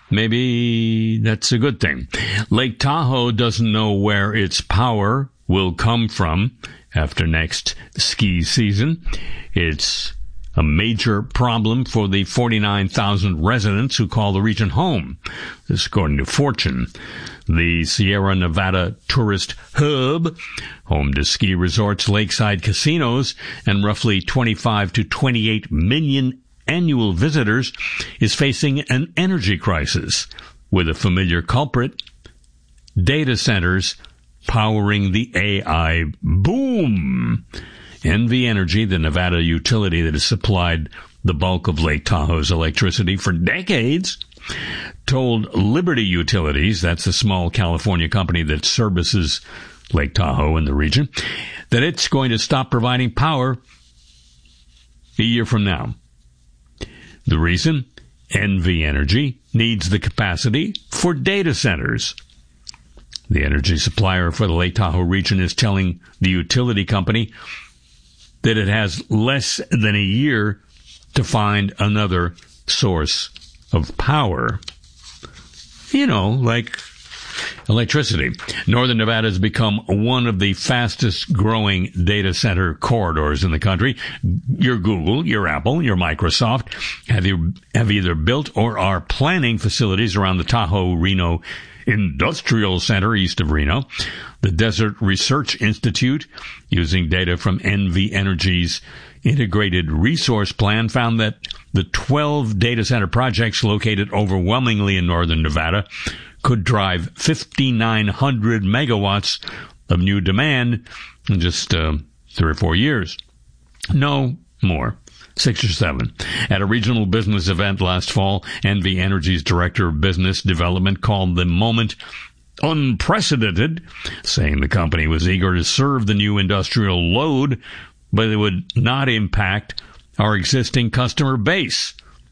maybe that's a good thing. Lake Tahoe doesn't know where its power will come from after next ski season. It's a major problem for the 49,000 residents who call the region home. This according to Fortune. The Sierra Nevada tourist hub, home to ski resorts, lakeside casinos, and roughly 25 to 28 million annual visitors, is facing an energy crisis with a familiar culprit: data centers powering the AI boom. NV Energy, the Nevada utility that has supplied the bulk of Lake Tahoe's electricity for decades, told Liberty Utilities, that's a small California company that services Lake Tahoe and the region, that it's going to stop providing power a year from now. The reason? NV Energy needs the capacity for data centers. The energy supplier for the Lake Tahoe region is telling the utility company that it has less than a year to find another source of power. You know, like electricity. Northern Nevada has become one of the fastest growing data center corridors in the country. Your Google, your Apple, your Microsoft have either built or are planning facilities around the Tahoe-Reno Industrial Center east of Reno. The Desert Research Institute, using data from NV Energy's Integrated Resource Plan, found that the 12 data center projects located overwhelmingly in northern Nevada could drive 5,900 megawatts of new demand in just 3 or 4 years. No more. 6 or 7. At a regional business event last fall, NV Energy's director of business development called the moment unprecedented, saying the company was eager to serve the new industrial load, but it would not impact our existing customer base.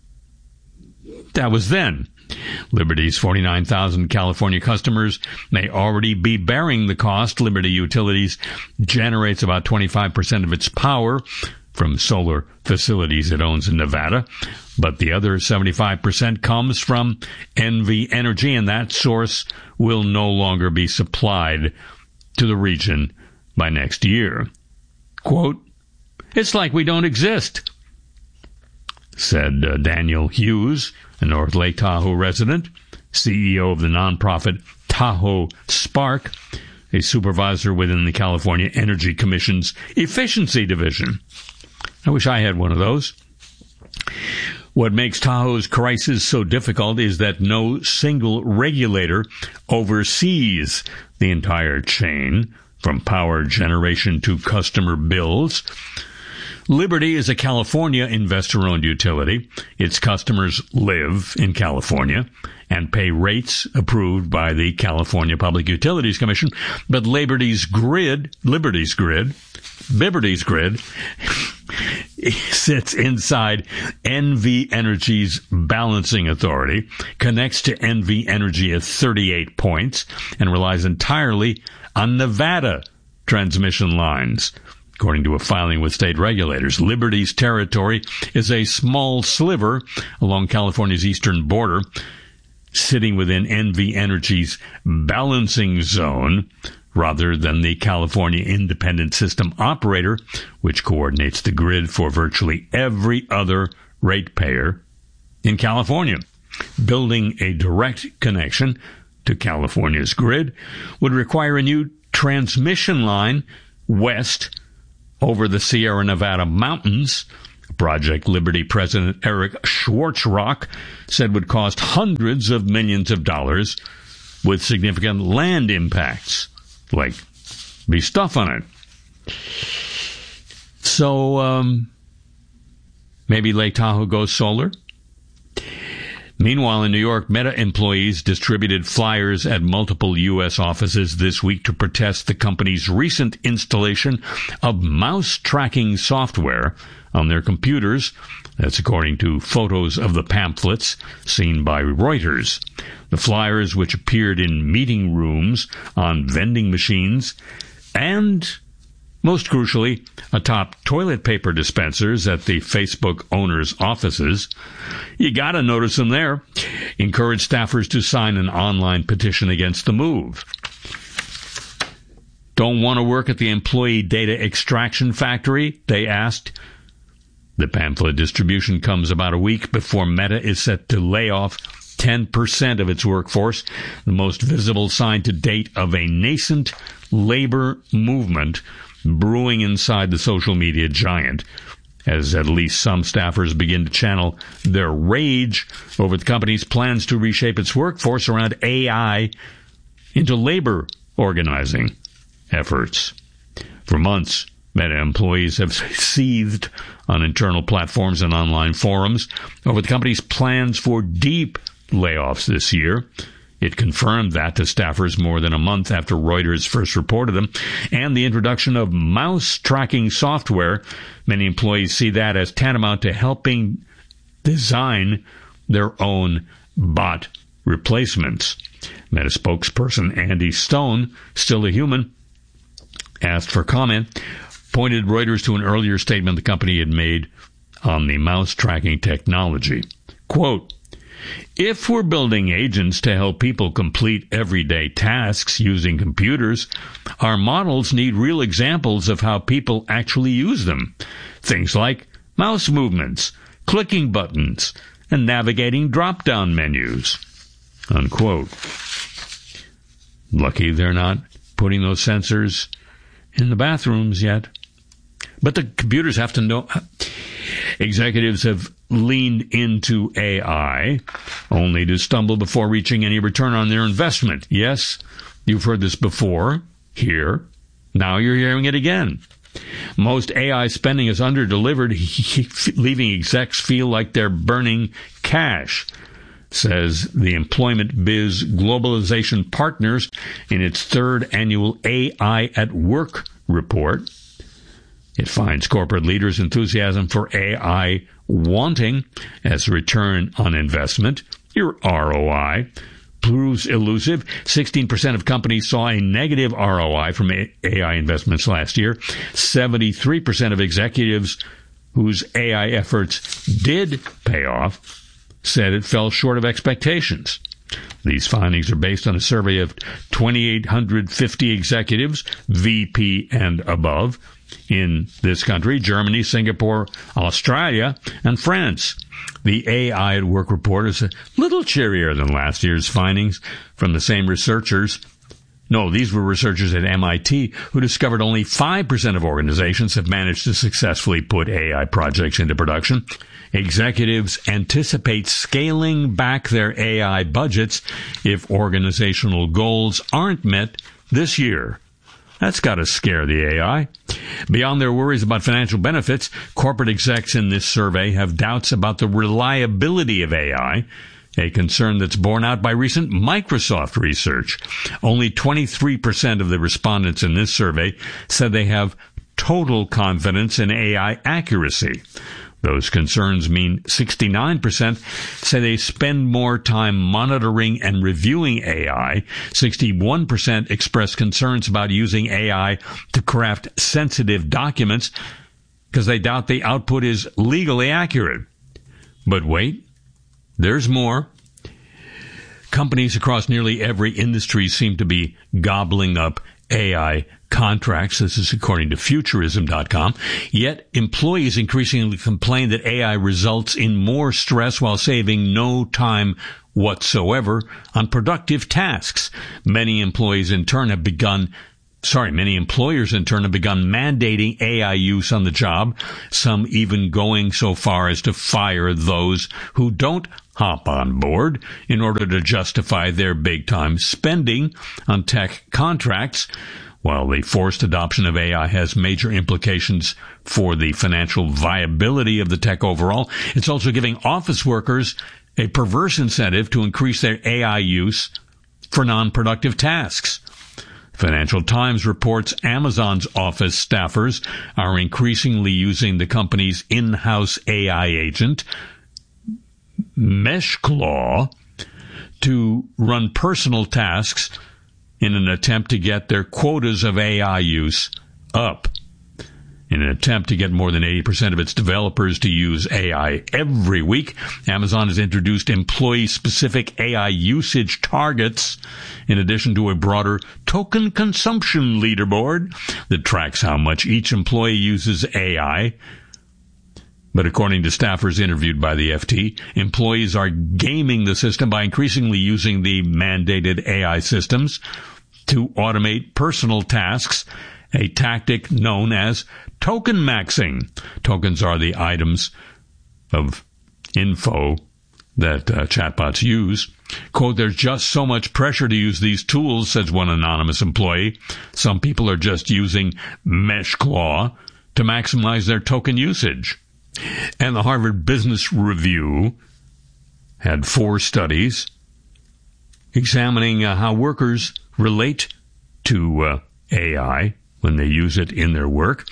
That was then. Liberty's 49,000 California customers may already be bearing the cost. Liberty Utilities generates about 25% of its power from solar facilities it owns in Nevada, but the other 75% comes from NV Energy, and that source will no longer be supplied to the region by next year. Quote, "It's like we don't exist," said Daniel Hughes, a North Lake Tahoe resident, CEO of the nonprofit Tahoe Spark, a supervisor within the California Energy Commission's Efficiency Division. I wish I had one of those. What makes Tahoe's crisis so difficult is that no single regulator oversees the entire chain, from power generation to customer bills. Liberty is a California investor-owned utility. Its customers live in California and pay rates approved by the California Public Utilities Commission. But Liberty's grid sits inside NV Energy's balancing authority, connects to NV Energy at 38 points, and relies entirely on Nevada transmission lines. According to a filing with state regulators, Liberty's territory is a small sliver along California's eastern border, sitting within NV Energy's balancing zone, rather than the California Independent System Operator, which coordinates the grid for virtually every other ratepayer in California. Building a direct connection to California's grid would require a new transmission line west over the Sierra Nevada mountains, a project Liberty President Eric Schwarzrock said would cost hundreds of millions of dollars with significant land impacts. Like, be stuff on it. So, maybe Lake Tahoe goes solar? Meanwhile, in New York, Meta employees distributed flyers at multiple U.S. offices this week to protest the company's recent installation of mouse tracking software on their computers. That's according to photos of the pamphlets seen by Reuters. The flyers, which appeared in meeting rooms, on vending machines, and Most crucially, atop toilet paper dispensers at the Facebook owners' offices. You gotta notice them there. Encourage staffers to sign an online petition against the move. Don't want to work at the employee data extraction factory? They asked. The pamphlet distribution comes about a week before Meta is set to lay off 10% of its workforce, the most visible sign to date of a nascent labor movement brewing inside the social media giant, as at least some staffers begin to channel their rage over the company's plans to reshape its workforce around AI into labor organizing efforts. For months, Meta employees have seethed on internal platforms and online forums over the company's plans for deep layoffs this year. It confirmed that to staffers more than a month after Reuters first reported them, and the introduction of mouse tracking software. Many employees see that as tantamount to helping design their own bot replacements. Meta spokesperson Andy Stone, still a human, asked for comment, pointed Reuters to an earlier statement the company had made on the mouse tracking technology. Quote, "If we're building agents to help people complete everyday tasks using computers, our models need real examples of how people actually use them. Things like mouse movements, clicking buttons, and navigating drop-down menus." Unquote. Lucky they're not putting those sensors in the bathrooms yet. But the computers have to know. Executives have leaned into AI only to stumble before reaching any return on their investment. Yes, you've heard this before, here. Now you're hearing it again. Most AI spending is under-delivered, leaving execs feel like they're burning cash, says the Employment Biz Globalization Partners in its third annual AI at Work report. It finds corporate leaders' enthusiasm for AI wanting as a return on investment. Your ROI proves elusive. 16% of companies saw a negative ROI from AI investments last year. 73% of executives whose AI efforts did pay off said it fell short of expectations. These findings are based on a survey of 2,850 executives, VP and above, in this country, Germany, Singapore, Australia, and France. The AI at Work report is a little cheerier than last year's findings from the same researchers. No, these were researchers at MIT who discovered only 5% of organizations have managed to successfully put AI projects into production. Executives anticipate scaling back their AI budgets if organizational goals aren't met this year. That's got to scare the AI. Beyond their worries about financial benefits, corporate execs in this survey have doubts about the reliability of AI, a concern that's borne out by recent Microsoft research. Only 23% of the respondents in this survey said they have total confidence in AI accuracy. Those concerns mean 69% say they spend more time monitoring and reviewing AI. 61% express concerns about using AI to craft sensitive documents because they doubt the output is legally accurate. But wait, there's more. Companies across nearly every industry seem to be gobbling up AI contracts. This is according to Futurism.com. Yet employees increasingly complain that AI results in more stress while saving no time whatsoever on productive tasks. Many employers in turn have begun mandating AI use on the job, some even going so far as to fire those who don't hop on board in order to justify their big-time spending on tech contracts. While the forced adoption of AI has major implications for the financial viability of the tech overall, it's also giving office workers a perverse incentive to increase their AI use for non-productive tasks. Financial Times reports Amazon's office staffers are increasingly using the company's in-house AI agent, Meshclaw, to run personal tasks in an attempt to get their quotas of AI use up. In an attempt to get more than 80% of its developers to use AI every week, Amazon has introduced employee-specific AI usage targets, in addition to a broader token consumption leaderboard that tracks how much each employee uses AI. But according to staffers interviewed by the FT, employees are gaming the system by increasingly using the mandated AI systems to automate personal tasks, a tactic known as token maxing. Tokens are the items of info that chatbots use. Quote, there's just so much pressure to use these tools, says one anonymous employee. Some people are just using Meshclaw to maximize their token usage. And the Harvard Business Review had 4 studies examining how workers relate to AI when they use it in their work.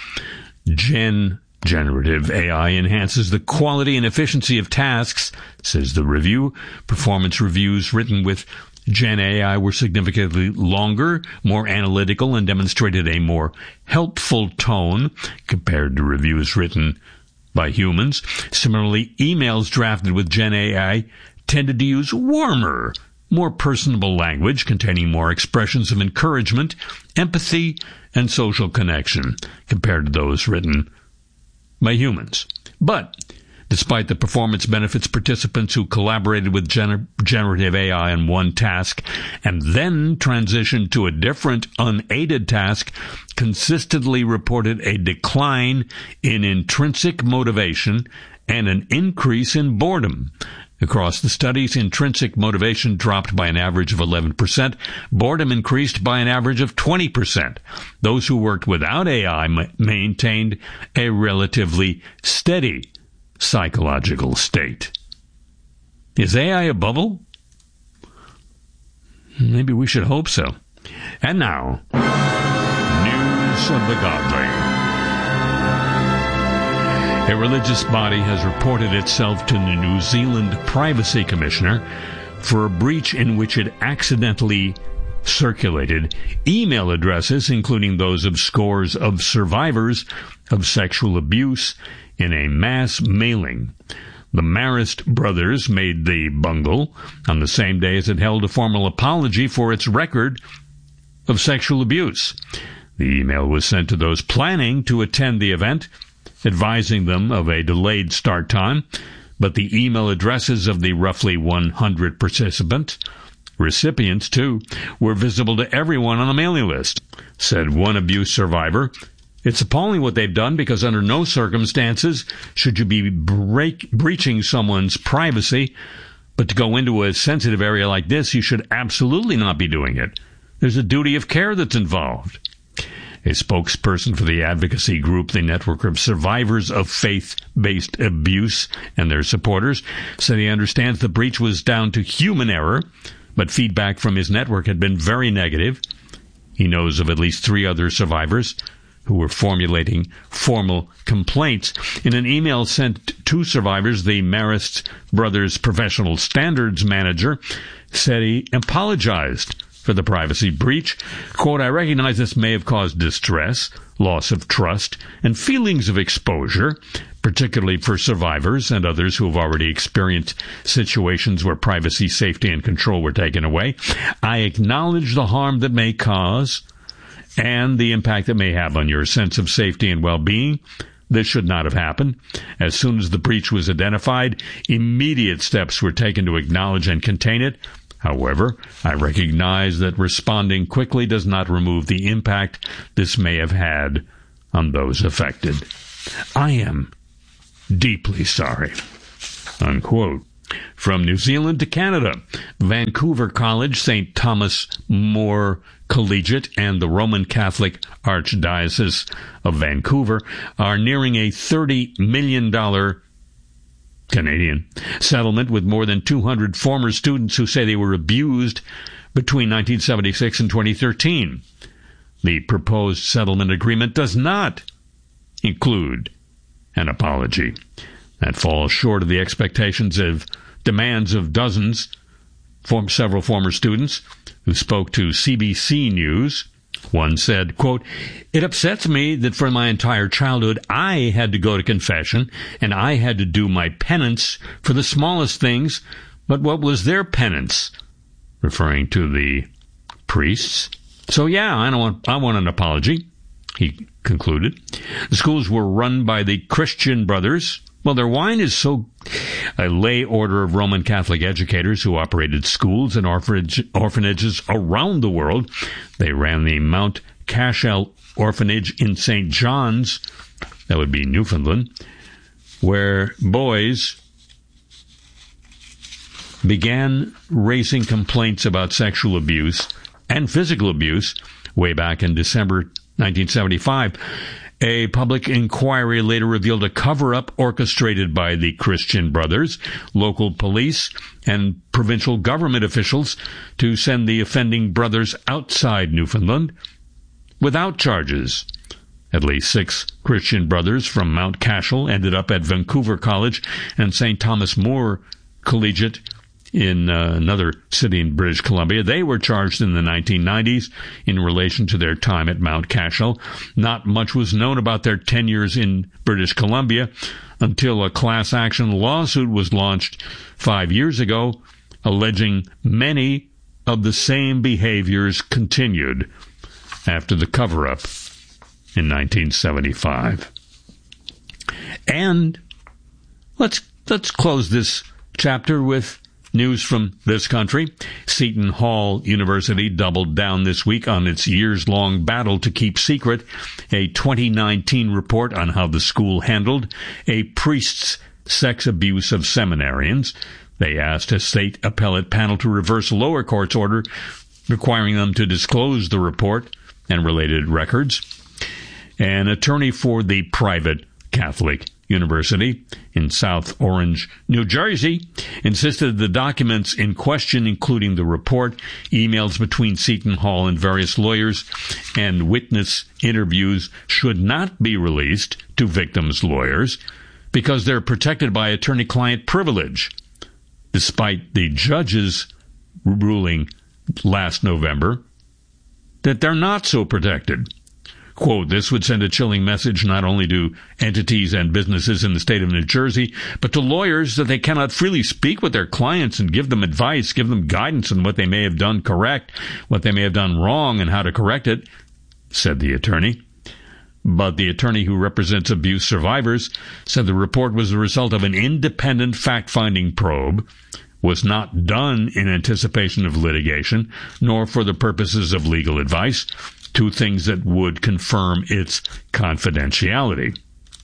Generative AI enhances the quality and efficiency of tasks, says the review. Performance reviews written with Gen AI were significantly longer, more analytical, and demonstrated a more helpful tone compared to reviews written by humans. Similarly, emails drafted with Gen AI tended to use warmer, more personable language containing more expressions of encouragement, empathy, and social connection compared to those written by humans. But despite the performance benefits, participants who collaborated with generative AI on one task and then transitioned to a different unaided task consistently reported a decline in intrinsic motivation and an increase in boredom. Across the studies, intrinsic motivation dropped by an average of 11%. Boredom increased by an average of 20%. Those who worked without AI maintained a relatively steady psychological state. Is AI a bubble? Maybe we should hope so. And now, news of the godly. A religious body has reported itself to the New Zealand Privacy Commissioner for a breach in which it accidentally circulated email addresses, including those of scores of survivors of sexual abuse, in a mass mailing. The Marist brothers made the bungle on the same day as it held a formal apology for its record of sexual abuse. The email was sent to those planning to attend the event, advising them of a delayed start time, but the email addresses of the roughly 100 recipients, too, were visible to everyone on the mailing list, said one abuse survivor. It's appalling what they've done, because under no circumstances should you be breaching someone's privacy, but to go into a sensitive area like this, you should absolutely not be doing it. There's a duty of care that's involved. A spokesperson for the advocacy group, the Network of Survivors of Faith-Based Abuse, and their supporters, said he understands the breach was down to human error, but feedback from his network had been very negative. He knows of at least 3 other survivors who were formulating formal complaints. In an email sent to survivors, the Marist brothers' professional standards manager said he apologized for the privacy breach. Quote, I recognize this may have caused distress, loss of trust, and feelings of exposure, particularly for survivors and others who have already experienced situations where privacy, safety, and control were taken away. I acknowledge the harm that may cause and the impact it may have on your sense of safety and well-being. This should not have happened. As soon as the breach was identified, immediate steps were taken to acknowledge and contain it. However, I recognize that responding quickly does not remove the impact this may have had on those affected. I am deeply sorry. Unquote. From New Zealand to Canada, Vancouver College, St. Thomas More Collegiate, and the Roman Catholic Archdiocese of Vancouver are nearing a $30 million Canadian settlement with more than 200 former students who say they were abused between 1976 and 2013. The proposed settlement agreement does not include an apology. That falls short of the expectations of demands of dozens, several former students who spoke to CBC News. One said, quote, "It upsets me that for my entire childhood I had to go to confession and I had to do my penance for the smallest things, but what was their penance?" Referring to the priests. "So yeah, I want an apology," he concluded. The schools were run by the Christian Brothers. Well, their wine is so... A lay order of Roman Catholic educators who operated schools and orphanages around the world. They ran the Mount Cashel Orphanage in St. John's, that would be Newfoundland, where boys began raising complaints about sexual abuse and physical abuse way back in December 1975. A public inquiry later revealed a cover-up orchestrated by the Christian Brothers, local police, and provincial government officials to send the offending brothers outside Newfoundland without charges. At least 6 Christian Brothers from Mount Cashel ended up at Vancouver College and St. Thomas More Collegiate in another city in British Columbia. They were charged in the 1990s in relation to their time at Mount Cashel. Not much was known about their tenures in British Columbia until a class action lawsuit was launched 5 years ago, alleging many of the same behaviors continued after the cover-up in 1975. And let's close this chapter with news from this country. Seton Hall University doubled down this week on its years-long battle to keep secret a 2019 report on how the school handled a priest's sex abuse of seminarians. They asked a state appellate panel to reverse a lower court's order requiring them to disclose the report and related records. An attorney for the private Catholic University in South Orange, New Jersey, insisted the documents in question, including the report, emails between Seton Hall and various lawyers, and witness interviews, should not be released to victims' lawyers because they're protected by attorney-client privilege, despite the judge's ruling last November that they're not so protected. Quote, "This would send a chilling message not only to entities and businesses in the state of New Jersey, but to lawyers that they cannot freely speak with their clients and give them advice, give them guidance on what they may have done correct, what they may have done wrong, and how to correct it," said the attorney. But the attorney who represents abuse survivors said the report was the result of an independent fact-finding probe, was not done in anticipation of litigation, nor for the purposes of legal advice, 2 things that would confirm its confidentiality.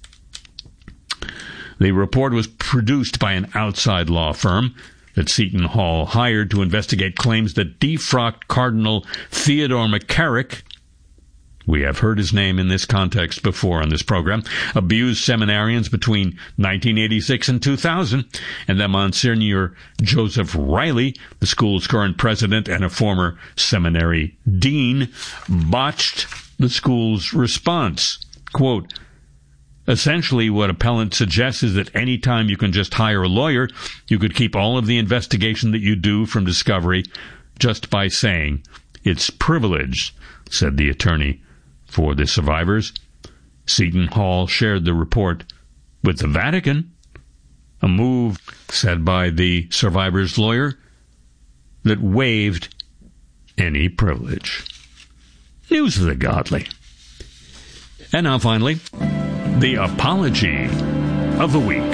The report was produced by an outside law firm that Seton Hall hired to investigate claims that defrocked Cardinal Theodore McCarrick, we have heard his name in this context before on this program, abused seminarians between 1986 and 2000, and that Monsignor Joseph Riley, the school's current president and a former seminary dean, botched the school's response. Quote, "Essentially, what appellant suggests is that any time you can just hire a lawyer, you could keep all of the investigation that you do from discovery just by saying it's privileged," said the attorney for the survivors. Seton Hall shared the report with the Vatican, a move said by the survivors' lawyer that waived any privilege. News of the godly. And now finally, the apology of the week.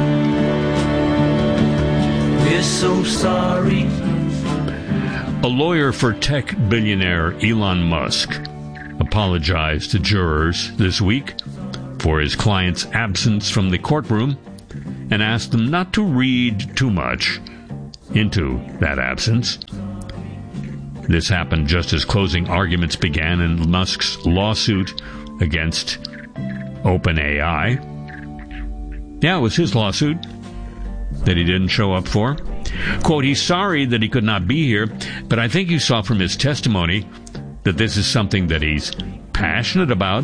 We're so sorry. A lawyer for tech billionaire Elon Musk apologized to jurors this week for his client's absence from the courtroom and asked them not to read too much into that absence. This happened just as closing arguments began in Musk's lawsuit against OpenAI. Yeah, it was his lawsuit that he didn't show up for. Quote, "He's sorry that he could not be here, but I think you saw from his testimony that this is something that he's passionate about,"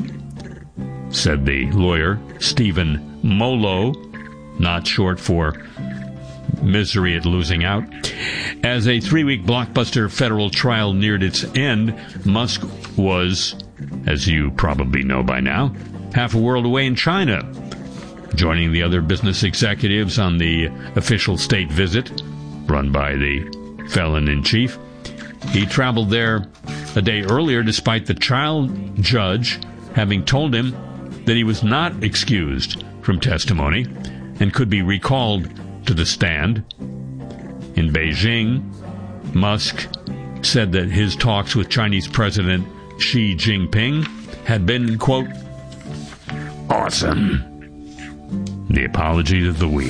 said the lawyer, Stephen Molo, not short for misery at losing out. As a 3-week blockbuster federal trial neared its end, Musk was, as you probably know by now, half a world away in China, joining the other business executives on the official state visit run by the felon-in-chief. He traveled there a day earlier despite the child judge having told him that he was not excused from testimony and could be recalled to the stand. In Beijing, Musk said that his talks with Chinese President Xi Jinping had been, quote, awesome. The apology of the week.